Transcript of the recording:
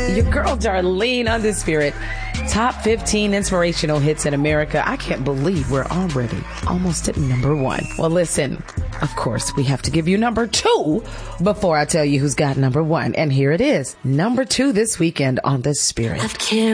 Your girl Darlene on the Spirit. Top 15 inspirational hits in America. I can't believe we're already almost at number 1. Well, listen, of course, we have to give you number 2 before I tell you who's got number 1. And here it is, number 2 this weekend on the Spirit.